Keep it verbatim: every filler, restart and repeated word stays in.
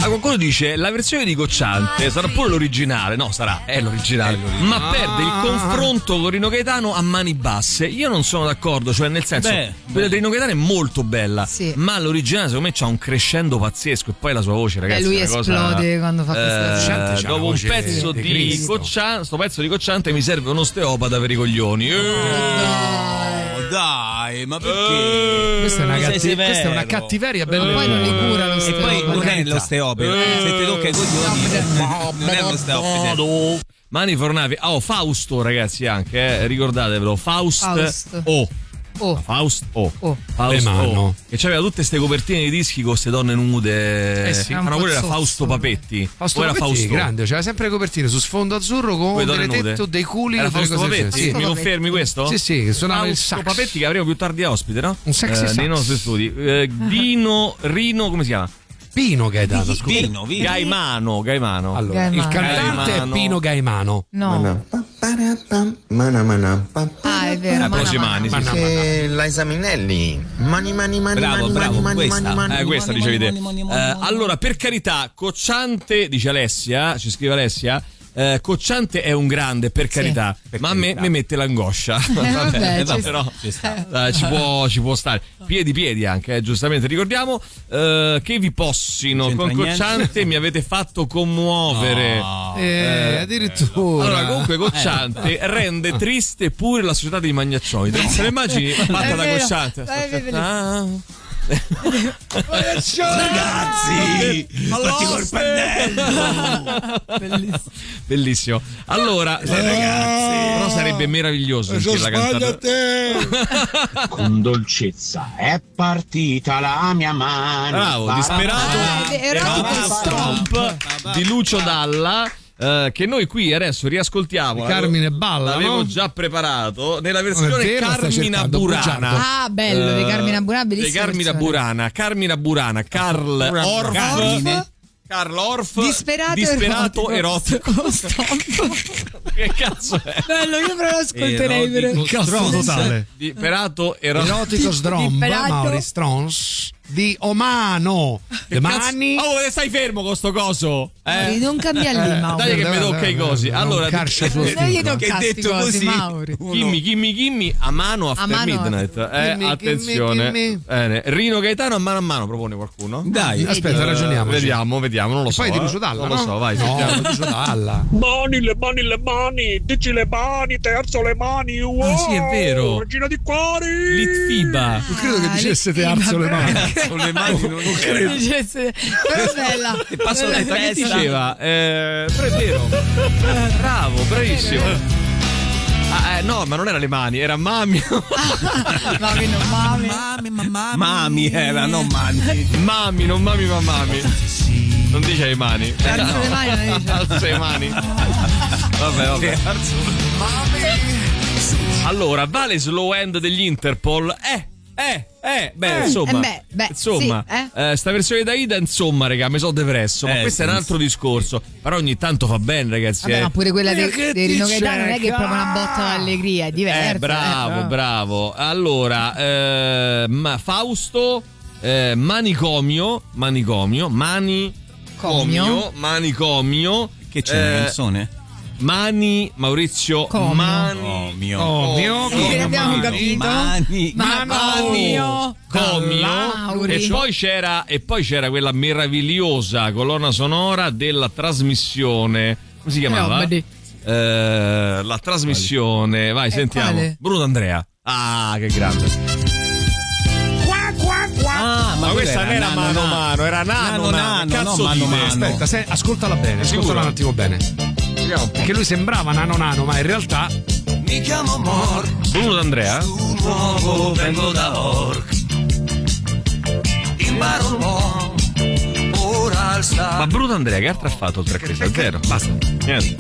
Ah, qualcuno dice la versione di Cocciante sarà pure l'originale. No, sarà, è l'originale, ma perde il confronto con Rino Gaetano a mani basse. Io non sono d'accordo, cioè nel senso, beh, quella di Rino Gaetano è molto bella, sì. ma l'originale secondo me c'ha un crescendo pazzesco e poi la sua voce, ragazzi, eh, lui è una esplode cosa, quando fa questa eh, dopo un pezzo di, di Cocciante, sto pezzo di Cocciante mi serve un osteopata per i coglioni. Eh. Oh, dai, ma perché? Eh, questa, è una catti- questa è una cattiveria bella. Ma poi non li cura lo E poi non è l'osteopata, Eh. se ti tocca i coglioni non è l'osteopata. Mani Fornavi. Oh, Fausto, ragazzi, anche, eh, ricordatevelo, Faust, Faust. Oh. Oh. Faust oh, oh. Faust, Le mano. oh. Che c'aveva tutte queste copertine di dischi con queste donne nude. Eh sì. Ma no, quello era Pazzozzo. Fausto Papetti. Fausto o era Papetti Fausto grande, c'era sempre le copertine su sfondo azzurro con Quelle delle donne tette nude. o dei culi. Era o delle Fausto cose del Papetti, genere. mi Fausto confermi questo? Sì, sì, che suonava il Fausto sax. Papetti che avremo più tardi ospite, no? Un sexy eh, sax. nei nostri studi. Eh, Dino Rino, come si chiama? Pino Gaetano, scusa. Vino, vino. Gaimano, Gaimano. Allora, Gaimano. il cantante è Gaimano. Pino Gaimano. No. Ah, è vero. Eh, Mana, Prosi mana. Mani, sì, Mana, sì. E Liza Minnelli. Mani, mani, mani, Bravo, mani, bravo, mani, questa. mani, mani, Eh, questa Mani, dicevi te. mani, mani, mani, Eh, mani. allora, per carità, Cocciante, dice Alessia, ci scrive Alessia, eh, Cocciante è un grande, per carità, Per ma a me carità. mi mette l'angoscia. vabbè, Eh, no, ci però Ci sta. eh, ci, può, ci può stare. Piedi piedi anche, eh, giustamente ricordiamo eh, che vi possino Non con c'entra Cocciante niente. mi avete fatto commuovere. No. Eh, addirittura. Allora, comunque, Cocciante rende triste pure la società dei Magnaccioni. Te se ne immagini fatta È da vero. Cocciante? È vero. Ah. Ragazzi, fatti col pennello. Bellissimo. Bellissimo. Allora, però sarebbe meraviglioso sentirla cantare. Con dolcezza è partita la mia mano. Bravo, disperato Ah, erotico Erotico Stomp. Stomp di Lucio Dalla. eh, che noi qui adesso riascoltiamo. Di Carmine Balla, l'avevo no? già preparato nella Non è versione vero, stai Carmina cercando, Burana. Ah, bello, di Carmina Burana, Di bellissima Carmina versione. Burana, Carmina Burana, Carl Orff. Carmine. Carl Orff. Disperato, Disperato erotico. erotico. Stomp. Che cazzo è? Bello, io però lo ascolterei. Erotico. però. Cazzo totale. Disperato erotico. Erotico Sdromb, Disperato. Mauri Strons di Omano. Le mani. Oh, stai fermo con sto coso? Mauri, Eh? non cambia lì, Mauri. Dai che mi Dai, tocca dai, i dai, cosi. dai, Allora, non carcia sul Non gli tutto. toccasti Che detto così, così, Mauri. uno- Kimmy, Kimmy, Kimmy a mano after A mano midnight. Eh, Kimmy, Kimmy, attenzione. Kimmy. Bene. Rino Gaetano a mano a mano propone qualcuno? Dai, Aspetta, Eh, ragioniamoci. Vediamo, vediamo, non lo E so. poi di eh. Lucio Dalla, Non lo no? so, vai, No, sentiamo. di Lucio Dalla. Mani, le mani, le mani, dici le mani, terzo le mani, wow, Ah, sì, è vero. regina di cuori. Litfiba. Non credo che Ah, dicesse lì- terzo le mani. con le mani non credo. Dicesse- Però bella. passo Bella. le Aspetta, che testa. diceva? Eh, però è vero. Eh, bravo, bravissimo. Ah, eh, no, ma non era le mani, era mami. Mami, non mami. Mami, mamma, mami era, non mani. Mami, non mami, ma mami. Non dice le mani. Alzo le mani, non dice. Alza le mani. Vabbè, vabbè. Allora, vale slow end degli Interpol? Eh, eh, eh, beh, Eh, insomma, eh, beh, beh, insomma, sì, eh, sta versione da Ida, insomma, raga, mi so depresso, ma Eh, questo è un sì, altro discorso, però ogni tanto fa bene, ragazzi. Vabbè, eh. ma pure quella dei, che dei Rino ti Gaetano non è che è cerca? proprio una botta d'allegria, è diversa. Eh, bravo, eh. bravo. Allora, eh, ma Fausto, eh, manicomio, manicomio, manicomio, Comio. manicomio. Che c'è una eh, canzone? Mani, Maurizio, Comio. mani. Oh mio. Oh, mio. Sì, che abbiamo capito. Mani. Ma Comio. Comio. Mauri. E poi c'era e poi c'era quella meravigliosa colonna sonora della trasmissione. Come si chiamava? Nobody. Eh, la trasmissione. Vai, sentiamo. quale? Bruno D'Andrea. Ah, che grande. Ah, Ma, questa non era nano, mano a nano. mano, era nano, Nano, nano. Che nano, cazzo no, mano, dite? mano. Aspetta, se- ascoltala bene, Sicuro? ascoltala un attimo bene. Vediamo un po'. Perché lui sembrava nano nano, ma in realtà Mi chiamo Mor, Bruno D'Andrea? un uomo, vengo da Orc. Imparo un po', ora al Ma sa. Bruno D'Andrea che altro ha fatto oltre a questo? Zero. Basta. Niente.